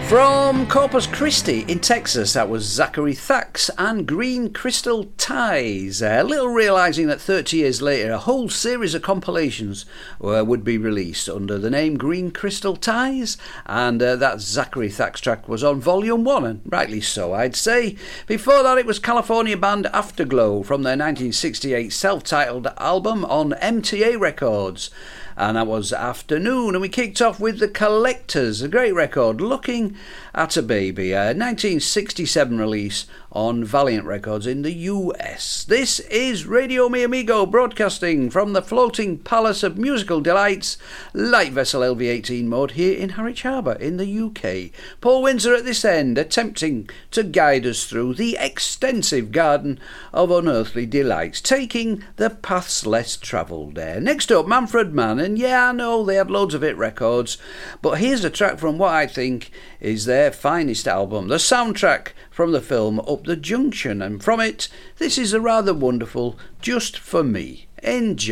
From Corpus Christi in Texas, that was Zachary Thax and Green Crystal Ties. Little realising that 30 years later a whole series of compilations would be released under the name Green Crystal Ties, and that Zachary Thax track was on Volume 1, and rightly so, I'd say. Before that it was California band Afterglow from their 1968 self-titled album on MTA Records. And that was Afternoon, and we kicked off with The Collectors, a great record, Looking at a Baby, a 1967 release on Valiant Records in the US. This is Radio Mi Amigo, broadcasting from the floating palace of musical delights, light vessel LV-18 mode, here in Harwich Harbour in the UK. Paul Windsor at this end, attempting to guide us through the extensive garden of unearthly delights, taking the paths less travelled there. Next up, Manfred Mann, and yeah, I know they have loads of hit records, but here's a track from what I think is their finest album, the soundtrack from the film Up the Junction, and from it, this is a rather wonderful Just For Me. Enjoy.